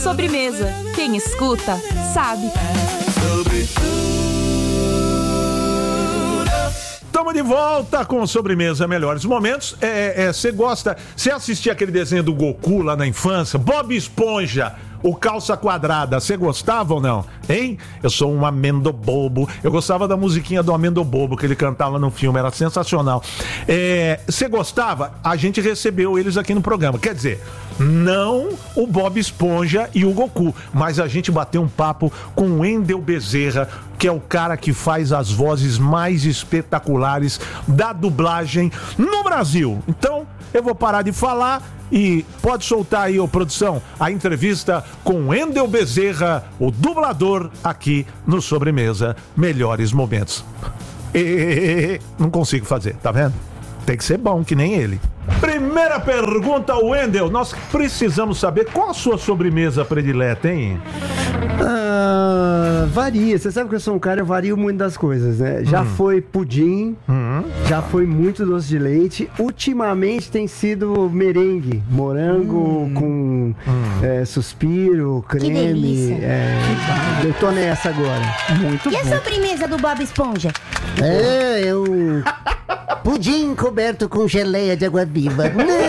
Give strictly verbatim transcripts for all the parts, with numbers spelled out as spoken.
Sobremesa. Quem escuta, sabe. Estamos de volta com Sobremesa Melhores Momentos. Você é, é, gosta... Você assistia aquele desenho do Goku lá na infância? Bob Esponja, o Calça Quadrada. Você gostava ou não? Hein? Eu sou um amendo bobo. Eu gostava da musiquinha do Amendo Bobo que ele cantava no filme. Era sensacional. Você é, gostava? A gente recebeu eles aqui no programa. Quer dizer, não o Bob Esponja e o Goku, mas a gente bateu um papo com o Wendel Bezerra, que é o cara que faz as vozes mais espetaculares da dublagem no Brasil. Então, eu vou parar de falar e pode soltar aí, ô produção, a entrevista com Wendel Bezerra, o dublador, aqui no Sobremesa Melhores Momentos. E, não consigo fazer, tá vendo? Tem que ser bom, que nem ele. Primeira pergunta, Wendel. Nós precisamos saber qual a sua sobremesa predileta, hein? Ah, varia. Você sabe que eu sou um cara, eu vario muito das coisas, né? Já hum. foi pudim, hum. já foi muito doce de leite. Ultimamente tem sido merengue, morango hum. com hum. É, suspiro, creme. Que delícia. É, eu tô nessa agora. Muito e bom. E a sobremesa do Bob Esponja? É, é um pudim coberto com geleia de água viva.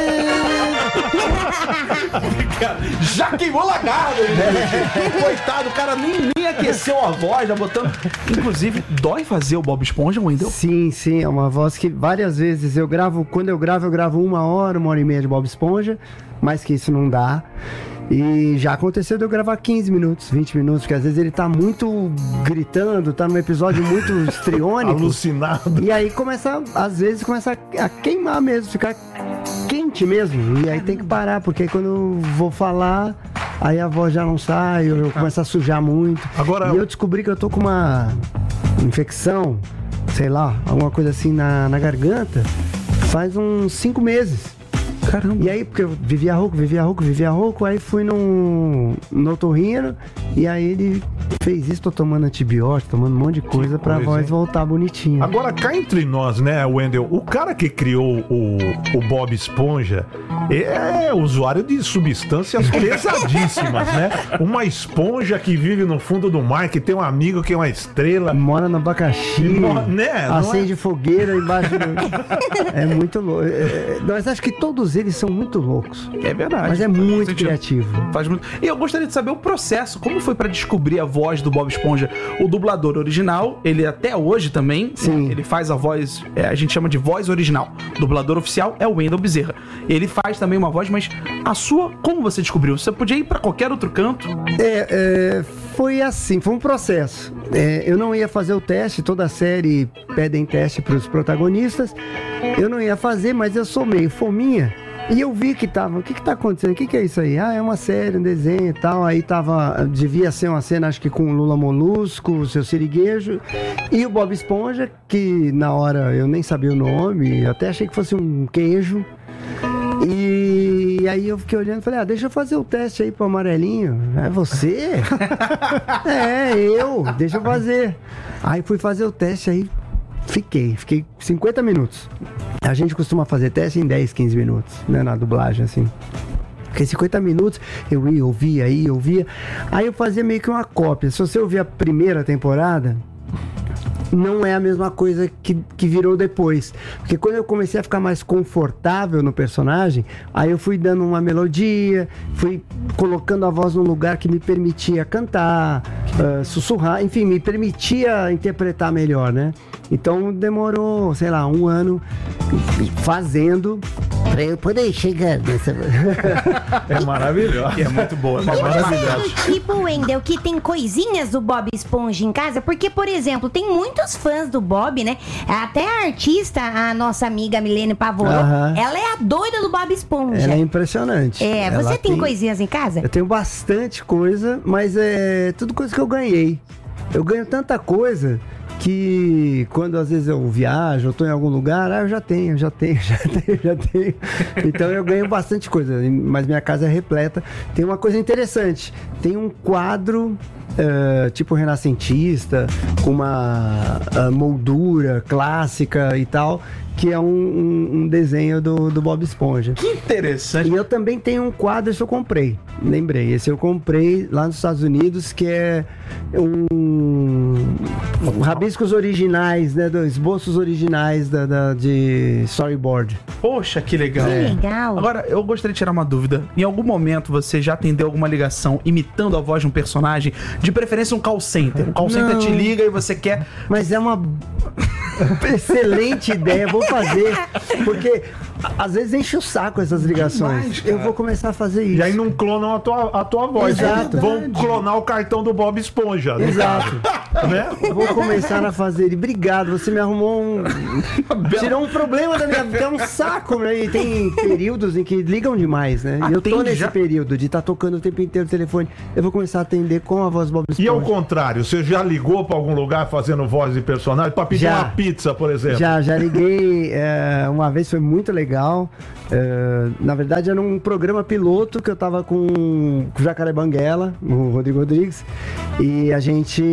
Já queimou lagarto, gente. Coitado, o cara nem, nem aqueceu a voz, já botando. Inclusive, dói fazer o Bob Esponja, Wendel? Sim, sim, é uma voz que várias vezes eu gravo. Quando eu gravo, eu gravo uma hora, uma hora e meia de Bob Esponja, mais que isso não dá. E já aconteceu de eu gravar quinze minutos, vinte minutos, porque às vezes ele tá muito gritando, tá num episódio muito histriônico. Alucinado. E aí começa, às vezes começa a queimar mesmo, ficar quente mesmo. E aí tem que parar, porque aí quando eu vou falar, aí a voz já não sai, eu começo a sujar muito. Agora... E eu descobri que eu tô com uma infecção, sei lá, alguma coisa assim na, na garganta, faz uns cinco meses. Caramba. E aí, porque eu vivia rouco, vivia rouco, vivia rouco, aí fui num, no otorrino, e aí ele fez isso, tô tomando antibiótico, tomando um monte de coisa pra coisa, voz hein? voltar bonitinha. Agora, cá entre nós, né, Wendel, o cara que criou o, o Bob Esponja é usuário de substâncias pesadíssimas, né? Uma esponja que vive no fundo do mar, que tem um amigo que é uma estrela. Mora no abacaxi, no, né? acende é... fogueira embaixo do... É muito louco. É, mas acho que todos eles são muito loucos. É verdade. Mas é muito criativo. Faz muito. E eu gostaria de saber o processo, como foi pra descobrir a voz do Bob Esponja? O dublador original, ele até hoje também, sim, ele faz a voz, é, a gente chama de voz original. O dublador oficial é o Wendel Bezerra. Ele faz também uma voz, mas a sua, como você descobriu? Você podia ir pra qualquer outro canto? É, é foi assim, foi um processo. É, eu não ia fazer o teste, toda a série pedem teste pros protagonistas. Eu não ia fazer, mas eu sou meio fominha. E eu vi que tava, o que que tá acontecendo? O que que é isso aí? Ah, é uma série, um desenho e tal. Aí tava, devia ser uma cena, acho que com o Lula Molusco, o Seu Siriguejo e o Bob Esponja, que na hora eu nem sabia o nome, até achei que fosse um queijo. E aí eu fiquei olhando e falei, ah, deixa eu fazer o teste aí pro amarelinho. É você? É, eu, deixa eu fazer. Aí fui fazer o teste aí. Fiquei, fiquei cinquenta minutos. A gente costuma fazer teste em dez, quinze minutos, né, na dublagem, assim. Fiquei cinquenta minutos, eu ia, ouvia, ia, ouvia. Aí eu fazia meio que uma cópia. Se você ouvir a primeira temporada, não é a mesma coisa que, que virou depois. Porque quando eu comecei a ficar mais confortável no personagem, aí eu fui dando uma melodia, fui colocando a voz num lugar que me permitia cantar, uh, sussurrar, enfim, me permitia interpretar melhor, né? Então demorou, sei lá, um ano fazendo pra eu poder chegar nessa... É maravilhoso. É muito boa. É e maravilhoso. você é do tipo, Wendel, que tem coisinhas do Bob Esponja em casa? Porque, por exemplo, tem muitos fãs do Bob, né? Até a artista, a nossa amiga Milene Pavolo, uh-huh. ela é a doida do Bob Esponja. Ela é impressionante. É, você ela tem, tem coisinhas em casa? Eu tenho bastante coisa, mas é tudo coisa que eu ganhei. Eu ganho tanta coisa que quando às vezes eu viajo, eu tô em algum lugar, ah, eu já tenho, já tenho, já tenho, já tenho. Então eu ganho bastante coisa, mas minha casa é repleta. Tem uma coisa interessante, tem um quadro uh, tipo renascentista, com uma uh, moldura clássica e tal, que é um, um, um desenho do, do Bob Esponja. Que interessante. E eu também tenho um quadro, esse eu comprei. Lembrei, esse eu comprei lá nos Estados Unidos, que é um, um rabiscos originais, né? Do, esboços originais da, da, de storyboard. Poxa, que legal. Que legal. Agora, eu gostaria de tirar uma dúvida. Em algum momento você já atendeu alguma ligação imitando a voz de um personagem? De preferência um call center. O call center Não. te liga e você quer... Mas é uma excelente ideia, vou fazer. Porque a- às vezes enche o saco essas ligações. Demais, cara. eu vou começar a fazer isso. E aí não clonam a tua, a tua voz. Exato. Vão clonar o cartão do Bob Esponja. no Exato. caso, né? Eu vou começar a fazer ele. Obrigado, você me arrumou um. Tirou um problema da minha vida. É um saco, né? E tem períodos em que ligam demais, né? E eu tô Atende nesse já? período de estar tocando o tempo inteiro o telefone. Eu vou começar a atender com a voz Bob E ao Esponja. contrário, você já ligou pra algum lugar fazendo voz de personagem pra pedir Já. uma pizza, por exemplo? Já, já liguei é, uma vez, foi muito legal. É, na verdade, era um programa piloto que eu tava com o Jacaré Banguela, o Rodrigo Rodrigues, e a gente.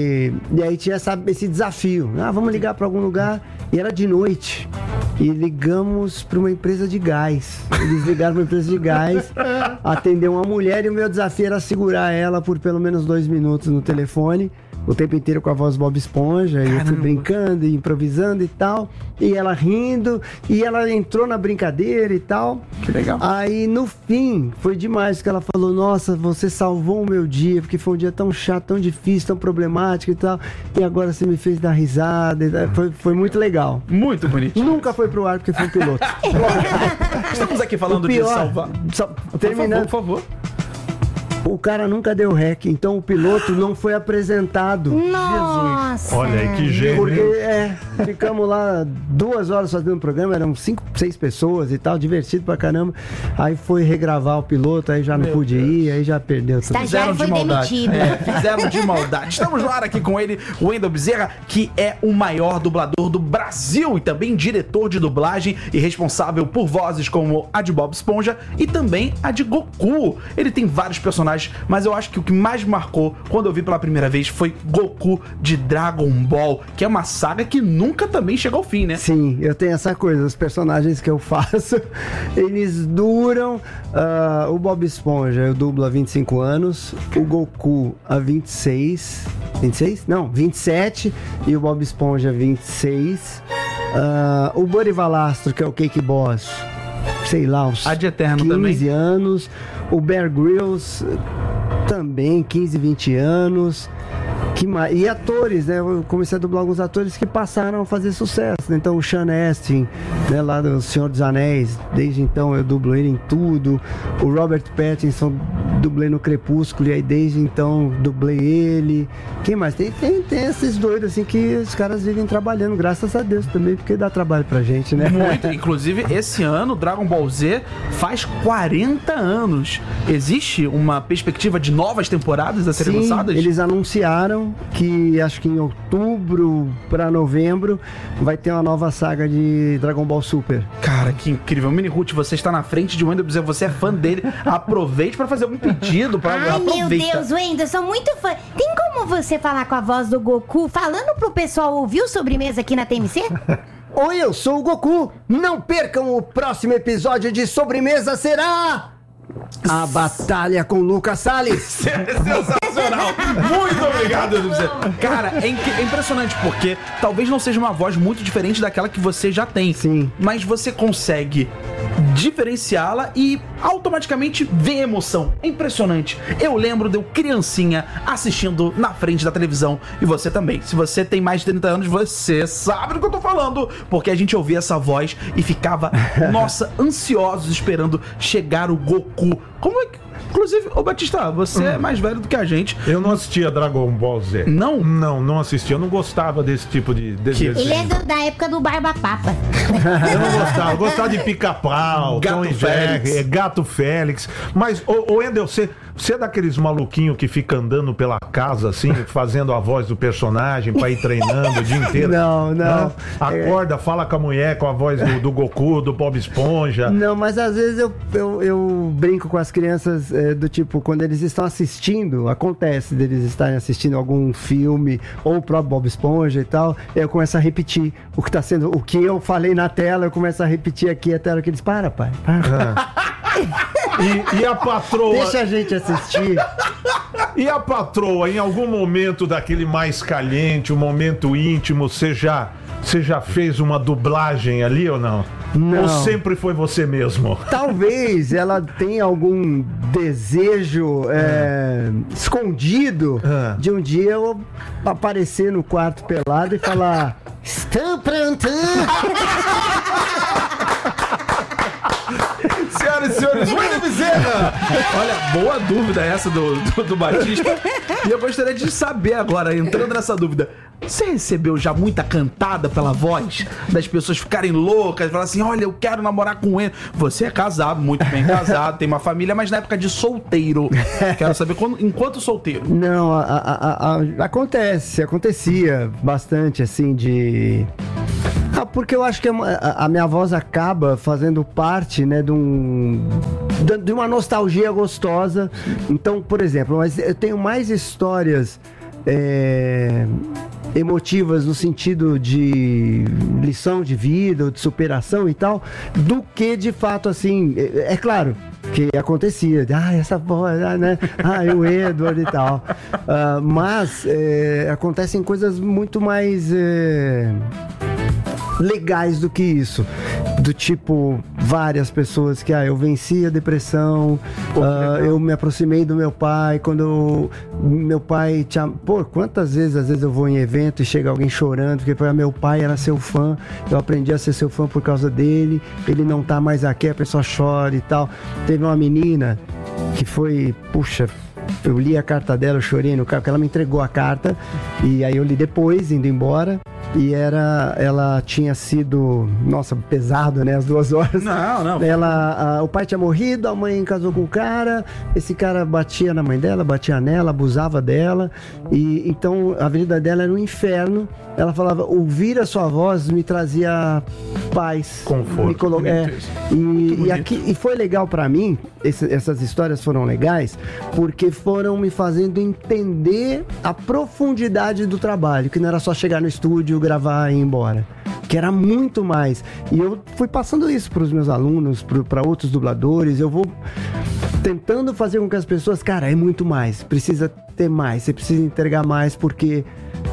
E aí tinha essa, esse desafio. Ah, vamos ligar para algum lugar. E era de noite. E ligamos para uma empresa de gás. Eles ligaram para uma empresa de gás, atendeu uma mulher, e o meu desafio era segurar ela por pelo menos dois minutos no telefone. O tempo inteiro com a voz Bob Esponja, e eu fui brincando e improvisando e tal, e ela rindo, e ela entrou na brincadeira e tal. Que legal. Aí no fim, foi demais, que ela falou: nossa, você salvou o meu dia, porque foi um dia tão chato, tão difícil, tão problemático e tal, e agora você me fez dar risada, e tal. Foi, foi muito legal. Muito bonito. Nunca foi pro ar porque foi um piloto. Estamos aqui falando O de pior, salvar. só- Por terminando, favor, por favor. o cara nunca deu rec, então o piloto não foi apresentado. Nossa. Olha aí que gênio. Porque, hein? é, ficamos lá duas horas fazendo o programa, eram cinco, seis pessoas e tal, divertido pra caramba. Aí foi regravar o piloto, aí já não Meu pude ir, aí já perdeu tudo. Estagiário foi demitido. É, fizeram de maldade. Estamos no ar aqui com ele, o Wendel Bezerra, que é o maior dublador do Brasil e também diretor de dublagem e responsável por vozes como a de Bob Esponja e também a de Goku. Ele tem vários personagens, mas eu acho que o que mais me marcou quando eu vi pela primeira vez foi Goku de Dragon Ball, que é uma saga que nunca também chegou ao fim, né? Sim, eu tenho essa coisa, os personagens que eu faço, eles duram. ah, o Bob Esponja eu dublo há vinte e cinco anos, o Goku há vinte e seis. vinte e seis? Não, vinte e sete, e o Bob Esponja vinte e seis. Ah, o Buddy Valastro, que é o Cake Boss, sei lá, uns Ad Eterno quinze também. anos. O Bear Grylls também, quinze, vinte anos. Que mais? E atores, né? Eu comecei a dublar alguns atores que passaram a fazer sucesso, né? Então o Sean Astin, né? Lá do Senhor dos Anéis, desde então eu dublo ele em tudo. O Robert Pattinson, dublei no Crepúsculo, e aí desde então dublei ele. Quem mais? Tem, tem, tem esses doidos assim que os caras vivem trabalhando, graças a Deus também, porque dá trabalho pra gente, né? Muito. Inclusive, esse ano, Dragon Ball Z faz quarenta anos. Existe uma perspectiva de novas temporadas a serem Sim, lançadas? eles anunciaram que acho que em outubro pra novembro vai ter uma nova saga de Dragon Ball Super. Cara, que incrível. Mini Ruth, você está na frente de Wendel Bezerra, você é fã dele. Aproveite para fazer algum pedido. Pra... Ai, Aproveita. meu Deus, Wendel, sou muito fã. Tem como você falar com a voz do Goku, falando pro pessoal ouvir o Sobremesa aqui na T M C? Oi, eu sou o Goku. Não percam o próximo episódio de Sobremesa, será a batalha com Lucas Salles. Sensacional! Muito obrigado, Wendel Bezerra. Cara, é, inc- é impressionante porque talvez não seja uma voz muito diferente daquela que você já tem. Sim. Mas você consegue diferenciá-la e automaticamente ver emoção. É impressionante. Eu lembro de eu criancinha assistindo na frente da televisão e você também. Se você tem mais de trinta anos, você sabe do que eu tô falando, porque a gente ouvia essa voz e ficava, nossa, ansiosos esperando chegar o Goku. Como é que... Inclusive, ô Batista, você é mais velho do que a gente. Eu não assistia Dragon Ball Z. Não? Não, não assistia. Eu não gostava desse tipo de desenho. Ele é do- da época do Barba Papa. Eu não gostava. Eu gostava de Pica-Pau, Gato Tom e Félix. Jerry, é, Gato Félix. Mas, ô, ô Wendel, você você é daqueles maluquinhos que fica andando pela casa, assim, fazendo a voz do personagem pra ir treinando o dia inteiro? Não, não. não? Acorda, é... fala com a mulher com a voz do, do Goku, do Bob Esponja. Não, mas às vezes eu, eu, eu brinco com as crianças é, do tipo, quando eles estão assistindo, acontece deles estarem assistindo algum filme, ou o próprio Bob Esponja e tal, eu começo a repetir o que tá sendo, o que eu falei na tela, eu começo a repetir aqui até a hora que eles, para, pai, para. Ah. E, e a patroa... Deixa a gente assistir. E a patroa, em algum momento daquele mais caliente, um momento íntimo, você já, você já fez uma dublagem ali ou não? Não. Ou sempre foi você mesmo? Talvez ela tenha algum desejo é, escondido Ah. de um dia eu aparecer no quarto pelado e falar: estou pronto! Senhoras e senhores, William Bezerra! Olha, boa dúvida essa do, do, do Batista. E eu gostaria de saber agora, entrando nessa dúvida, você recebeu já muita cantada pela voz? Das pessoas ficarem loucas, falar assim, olha, eu quero namorar com ele. Você é casado, muito bem casado, tem uma família, mas na época de solteiro. Quero saber, quando, enquanto solteiro. Não, a, a, a, a, acontece, acontecia bastante, assim, de... Ah, porque eu acho que a, a minha voz acaba fazendo parte, né, de um... de uma nostalgia gostosa. Então, por exemplo, mas eu tenho mais histórias... É, emotivas no sentido de lição de vida ou de superação e tal, do que de fato assim, é, é claro que acontecia, ah, essa voz, ah, né, ah, o Edward e tal, uh, mas é, acontecem coisas muito mais é, legais do que isso, do tipo várias pessoas que, ah, eu venci a depressão, Pô, uh, eu me aproximei do meu pai, quando eu, meu pai tinha, pô, quantas vezes às vezes eu vou em evento e chega alguém chorando, porque foi, meu pai era seu fã, eu aprendi a ser seu fã por causa dele, ele não tá mais aqui, a pessoa chora e tal. Teve uma menina que foi, puxa, eu li a carta dela, eu chorei no carro, porque ela me entregou a carta, e aí eu li depois, indo embora, e era, ela tinha sido, nossa, pesado, né, as duas horas. Não, não. Ela, a, o pai tinha morrido, a mãe casou com o cara, esse cara batia na mãe dela, batia nela, abusava dela, e então a vida dela era um inferno. Ela falava, ouvir a sua voz me trazia paz. Conforto. Me colo... é, e, e, aqui, e foi legal pra mim, esse, essas histórias foram legais, porque foram me fazendo entender a profundidade do trabalho, que não era só chegar no estúdio, gravar e ir embora, que era muito mais. E eu fui passando isso para os meus alunos, para outros dubladores, eu vou tentando fazer com que as pessoas, cara, é muito mais, precisa ter mais, você precisa entregar mais, porque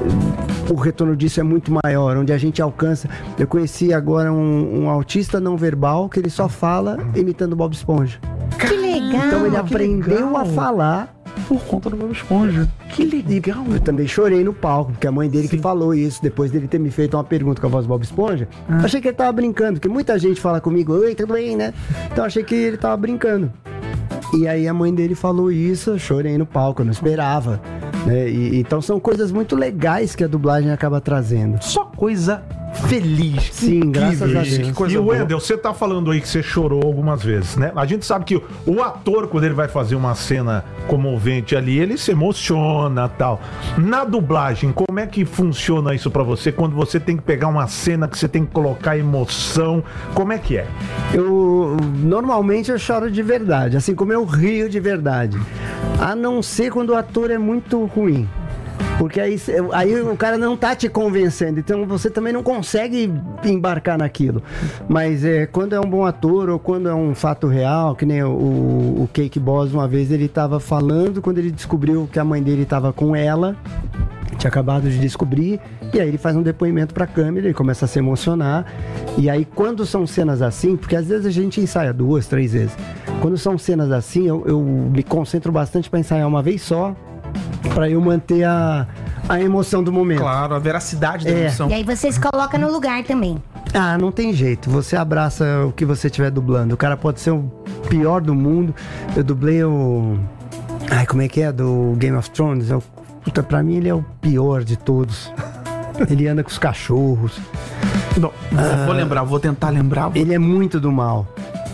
o retorno disso é muito maior, onde a gente alcança. Eu conheci agora um, um autista não verbal que ele só fala imitando Bob Esponja. Que legal! Então ele aprendeu a falar por conta do Bob Esponja. Que legal! Eu também chorei no palco, porque a mãe dele Sim. que falou isso, depois dele ter me feito uma pergunta com a voz do Bob Esponja. Ah. Achei que ele tava brincando, porque muita gente fala comigo, oi, tudo bem, né? Então achei que ele tava brincando. E aí a mãe dele falou isso, eu chorei no palco, eu não esperava. Né? E, então são coisas muito legais que a dublagem acaba trazendo. Só coisa feliz. Sim, incrível. Graças a Deus. Que coisa e o Wendel, você tá falando aí que você chorou algumas vezes, né? A gente sabe que o, o ator, quando ele vai fazer uma cena comovente ali, ele se emociona e tal. Na dublagem, como é que funciona isso pra você? Quando você tem que pegar uma cena que você tem que colocar emoção, como é que é? Eu, normalmente eu choro de verdade, assim como eu rio de verdade. A não ser quando o ator é muito ruim. Porque aí, aí o cara não tá te convencendo, então você também não consegue embarcar naquilo. Mas é, quando é um bom ator ou quando é um fato real, que nem o, o Cake Boss, uma vez ele tava falando, quando ele descobriu que a mãe dele tava com ela, tinha acabado de descobrir, e aí ele faz um depoimento pra câmera, ele começa a se emocionar, e aí quando são cenas assim, porque às vezes a gente ensaia duas, três vezes, quando são cenas assim, eu, eu me concentro bastante pra ensaiar uma vez só, pra eu manter a, a emoção do momento. Claro, a veracidade da é. emoção. E aí você se coloca no lugar também. Ah, não tem jeito. Você abraça o que você estiver dublando. O cara pode ser o pior do mundo. Eu dublei o... Ai, como é que é? Do Game of Thrones. Eu... Puta, pra mim ele é o pior de todos. Ele anda com os cachorros. Não, ah, vou lembrar, vou tentar lembrar. Vou... Ele é muito do mal.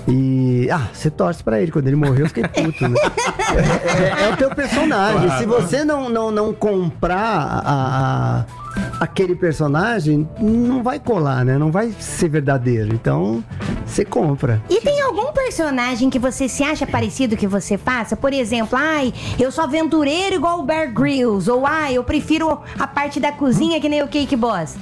E, ah, você torce pra ele. Quando ele morreu, eu fiquei puto, né? É, é, é o teu personagem. Claro. Se você não, não, não comprar a, a, aquele personagem, não vai colar, né? Não vai ser verdadeiro. Então, você compra. E tem algum personagem que você se acha parecido que você faça? Por exemplo, ai, eu sou aventureiro igual o Bear Grylls. Ou, ai, eu prefiro a parte da cozinha que nem o Cake Boss.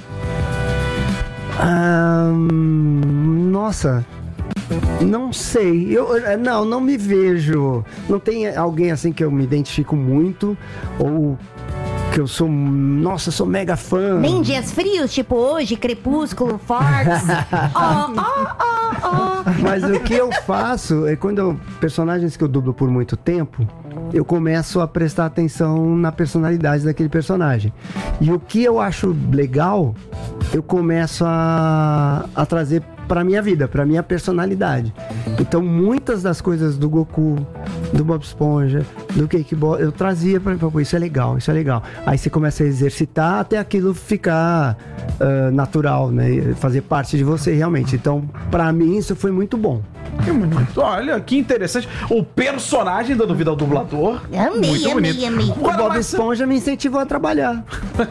Ah, nossa... Não sei, eu não, não me vejo. Não tem alguém assim que eu me identifico muito ou que eu sou, nossa, eu sou mega fã. Nem dias frios, tipo hoje, Crepúsculo, Forks. Ó, ó, ó, ó. Mas o que eu faço é quando eu, personagens que eu dublo por muito tempo, eu começo a prestar atenção na personalidade daquele personagem. E o que eu acho legal, eu começo a, a trazer pra minha vida, pra minha personalidade. Então, muitas das coisas do Goku, do Bob Esponja, do Cake Boss, eu trazia pra mim, pô, isso é legal, isso é legal. Aí você começa a exercitar até aquilo ficar uh, natural, né? Fazer parte de você realmente. Então, pra mim, isso foi muito bom. Que bonito. Olha, que interessante. O personagem dando vida ao dublador. Amei, muito amei, bonito. amei. O Agora, Bob mas- Esponja me incentivou a trabalhar.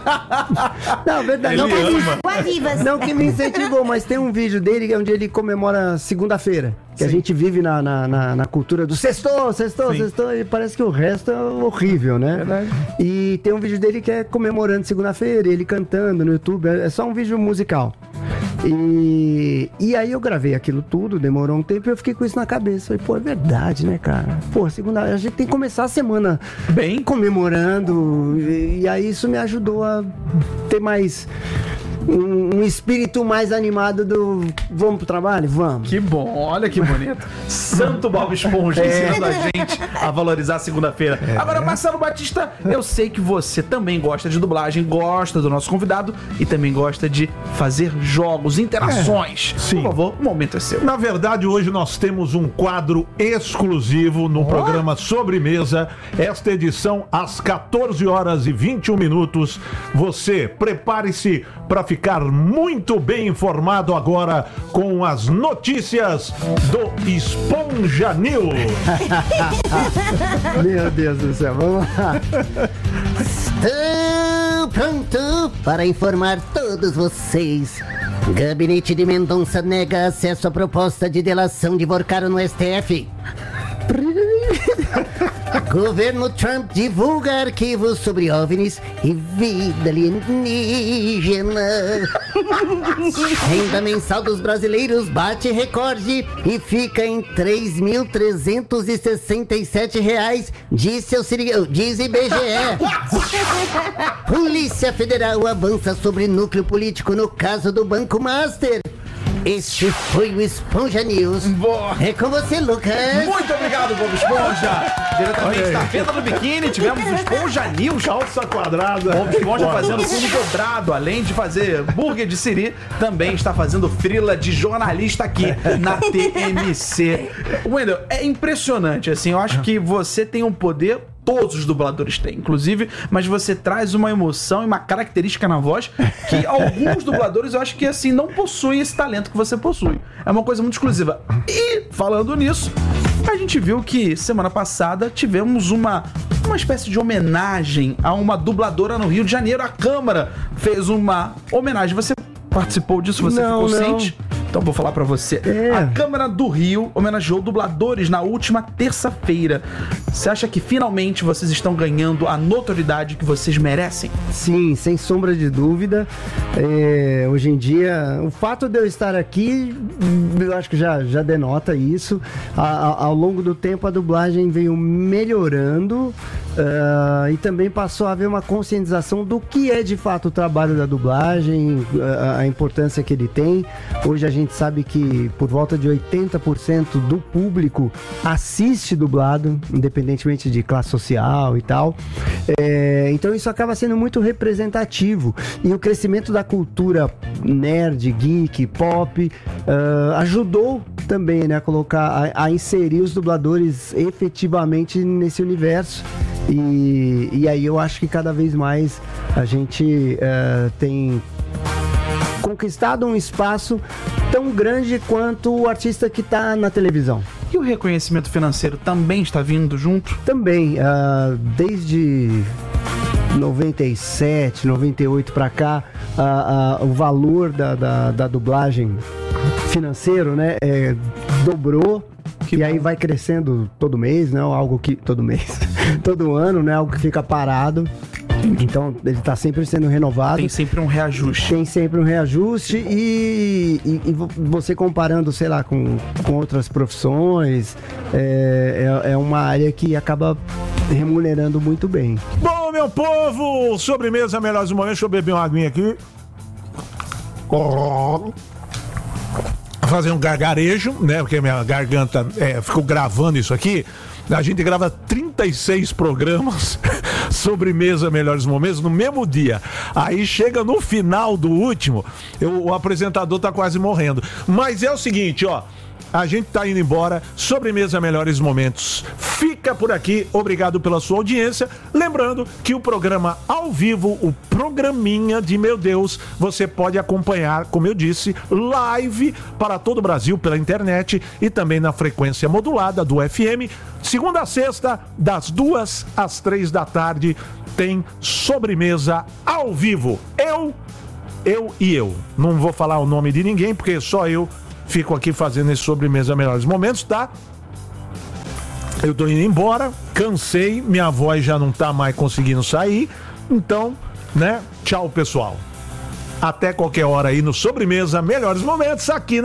Não, verdade. Não, Ele que- ama. Boa vivas. não que me incentivou, mas tem um vídeo dele onde ele comemora segunda-feira. Que a gente vive na, na, na, na cultura do sextou, sextou, Sim. sextou, e parece que o resto é horrível, né? Verdade. E tem um vídeo dele que é comemorando segunda-feira, ele cantando no YouTube, é só um vídeo musical. E, e aí eu gravei aquilo tudo, demorou um tempo e eu fiquei com isso na cabeça. Falei, pô, é verdade, né, cara? Pô, segunda, a gente tem que começar a semana Bem. comemorando, e, e aí isso me ajudou a ter mais um, um espírito mais animado do vamos pro trabalho? Vamos. Que bom, olha que bonito. Santo Bob Esponja ensinando a gente a valorizar a segunda-feira. Agora, Marcelo Batista, eu sei que você também gosta de dublagem, gosta do nosso convidado e também gosta de fazer jogos, interações. sim. Por favor, o momento é seu. Na verdade, hoje nós temos um quadro exclusivo no programa Sobremesa. Esta edição, às quatorze horas e vinte e um minutos. Você prepare-se para ficar muito bem informado agora com as notícias do Esponja News. Meu Deus do céu, vamos lá. Estou pronto para informar todos vocês. Gabinete de Mendonça nega acesso à proposta de delação de Vorcaro no S T F. Governo Trump divulga arquivos sobre OVNIs e vida alienígena. Renda mensal dos brasileiros bate recorde e fica em três mil trezentos e sessenta e sete reais, disse, auxili... diz I B G E. Polícia Federal avança sobre núcleo político no caso do Banco Master. Este foi o Esponja News. Boa. É com você, Lucas. Muito obrigado, Bob Esponja. Diretamente da Venda do Biquíni, tivemos o Esponja News. Calça quadrada. Bob Esponja fazendo filme dobrado, além de fazer burger de siri, também está fazendo frila de jornalista aqui na T M C. Wendel, é impressionante, assim, eu acho que você tem um poder, todos os dubladores têm, inclusive, mas você traz uma emoção e uma característica na voz que alguns dubladores eu acho que, assim, não possuem esse talento que você possui. É uma coisa muito exclusiva. E, falando nisso, a gente viu que semana passada tivemos uma, uma espécie de homenagem a uma dubladora no Rio de Janeiro. A Câmara fez uma homenagem. Você participou disso? Você Não, ficou não. ciente? Então vou falar pra você. É. A Câmara do Rio homenageou dubladores na última terça-feira. Você acha que finalmente vocês estão ganhando a notoriedade que vocês merecem? Sim, sem sombra de dúvida. É, hoje em dia, o fato de eu estar aqui, eu acho que já, já denota isso. A- a- ao longo do tempo, a dublagem veio melhorando ah, e também passou a haver uma conscientização do que é de fato o trabalho da dublagem, a, a importância que ele tem. Hoje a gente sabe que por volta de oitenta por cento do público assiste dublado, independentemente de classe social e tal. É, então isso acaba sendo muito representativo. E o crescimento da cultura nerd, geek, pop ah, ajudou também, né, a colocar, a, a inserir os dubladores efetivamente nesse universo. E, e aí eu acho que cada vez mais a gente ah, tem conquistado um espaço tão grande quanto o artista que está na televisão. E o reconhecimento financeiro também está vindo junto? Também, uh, desde noventa e sete, noventa e oito para cá, uh, uh, o valor da, da, da dublagem financeiro, né, é, dobrou. Que e bom. Aí vai crescendo todo mês, né? Algo que. Todo mês. todo ano, né? Algo que fica parado. Então, ele está sempre sendo renovado. Tem sempre um reajuste. Tem sempre um reajuste e, e, e você comparando, sei lá, com, com outras profissões, é, é, é uma área que acaba remunerando muito bem. Bom, meu povo, sobremesa, melhores momentos. Deixa eu beber uma aguinha aqui. Fazer um gargarejo, né? Porque minha garganta é, ficou gravando isso aqui. A gente grava trinta e seis programas sobremesa melhores momentos no mesmo dia. Aí chega no final do último, eu, o apresentador tá quase morrendo. Mas é o seguinte, ó. A gente tá indo embora. Sobremesa Melhores Momentos fica por aqui. Obrigado pela sua audiência. Lembrando que o programa ao vivo, o programinha de meu Deus, você pode acompanhar, como eu disse, live para todo o Brasil pela internet e também na frequência modulada do F M. Segunda a sexta, das duas às três da tarde, tem sobremesa ao vivo. Eu, eu e eu. Não vou falar o nome de ninguém, porque só eu fico aqui fazendo esse sobremesa melhores momentos, tá? Eu tô indo embora, cansei, minha voz já não tá mais conseguindo sair, então, né? Tchau, pessoal. Até qualquer hora aí no sobremesa melhores momentos aqui na